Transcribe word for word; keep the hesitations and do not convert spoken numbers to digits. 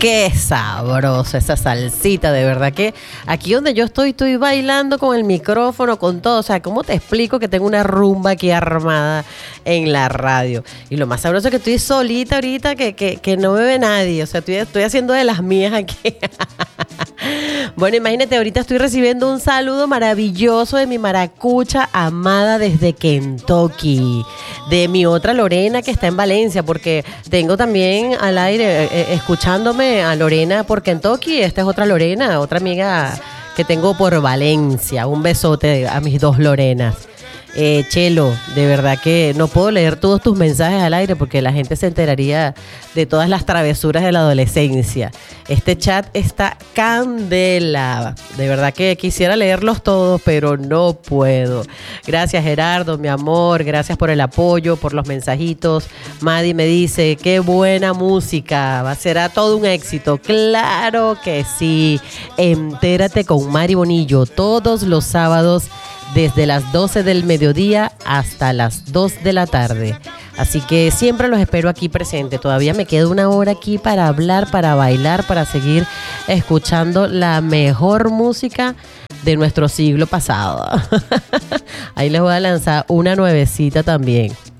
Qué sabroso esa salsita, de verdad que aquí donde yo estoy, estoy bailando con el micrófono, con todo. O sea, ¿cómo te explico que tengo una rumba aquí armada en la radio? Y lo más sabroso es que estoy solita ahorita, que, que, que no me ve nadie. O sea, estoy, estoy haciendo de las mías aquí. Bueno, imagínate, ahorita estoy recibiendo un saludo maravilloso de mi maracucha amada desde Kentucky, de mi otra Lorena que está en Valencia, porque tengo también al aire eh, escuchándome a Lorena por Kentucky. Esta es otra Lorena, otra amiga que tengo por Valencia. Un besote a mis dos Lorenas. Eh, Chelo, de verdad que no puedo leer todos tus mensajes al aire porque la gente se enteraría de todas las travesuras de la adolescencia. Este chat está candela. De verdad que quisiera leerlos todos, pero no puedo. Gracias, Gerardo, mi amor. Gracias por el apoyo, por los mensajitos. Madi me dice, qué buena música. Será todo un éxito. Claro que sí. Entérate con Mari Bonillo todos los sábados desde las doce del mediodía hasta las dos de la tarde. Así que siempre los espero aquí presente. Todavía me queda una hora aquí para hablar, para bailar, para seguir escuchando la mejor música de nuestro siglo pasado. Ahí les voy a lanzar una nuevecita también.